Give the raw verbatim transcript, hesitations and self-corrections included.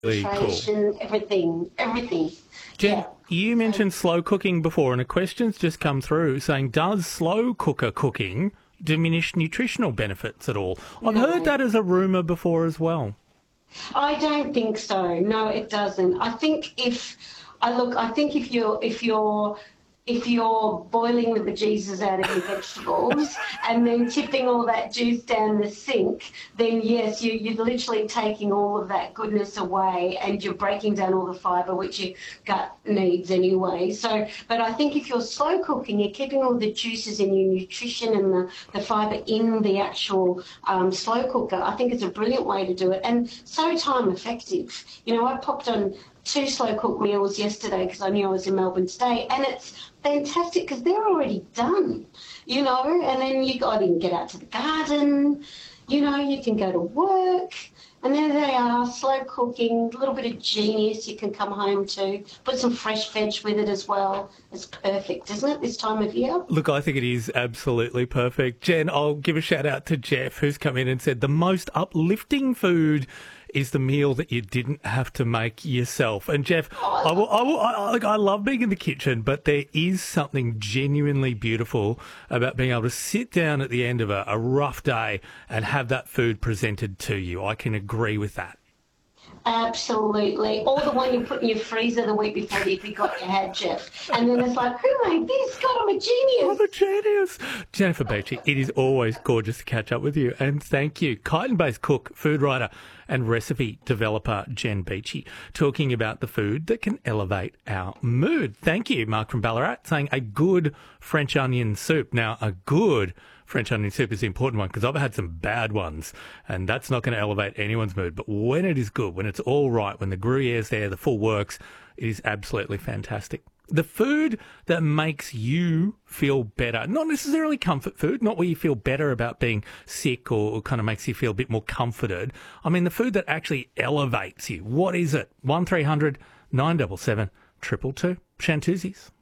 Really cool. Everything, everything. Jen, Yeah. you mentioned slow cooking before, and a question's just come through saying, does slow cooker cooking diminish nutritional benefits at all? I've No. heard that as a rumour before as well. I don't think so. No, it doesn't. I think if I look, I think if you're if you're if you're boiling the bejesus out of your vegetables and then tipping all that juice down the sink, then yes, you, you're literally taking all of that goodness away and you're breaking down all the fibre which your gut needs anyway. So, but I think if you're slow cooking, you're keeping all the juices and your nutrition and the, the fibre in the actual um, slow cooker. I think it's a brilliant way to do it and so time effective. You know, I popped on two slow cooked meals yesterday because I knew I was in Melbourne today, and it's fantastic because they're already done, you know, and then you got to get out to the garden, you know, you can go to work, and there they are, slow cooking, a little bit of genius you can come home to, put some fresh veg with it as well. It's perfect, isn't it, this time of year? Look, I think it is absolutely perfect. Jen, I'll give a shout out to Jeff, who's come in and said the most uplifting food is the meal that you didn't have to make yourself. And Jeff, oh, I, will, I, will, I, like, I love being in the kitchen, but there is something genuinely beautiful about being able to sit down at the end of a, a rough day and have that food presented to you. I can agree with that. Absolutely. Or the one you put in your freezer the week before you forgot you had, Jeff. And then it's like, who made this? God, I'm a genius. I'm a genius. Jennifer Beachy, it is always gorgeous to catch up with you. And thank you. Kyneton-based cook, food writer and recipe developer Jen Beachy, talking about the food that can elevate our mood. Thank you, Mark from Ballarat, saying a good French onion soup. Now, a good French onion soup is the important one because I've had some bad ones and that's not going to elevate anyone's mood. But when it is good, when it's all right, when the Gruyère's there, the full works, it is absolutely fantastic. The food that makes you feel better, not necessarily comfort food, not where you feel better about being sick or, or kind of makes you feel a bit more comforted. I mean, the food that actually elevates you. What is it? one three hundred nine seven seven two two two. Shantuzzi's.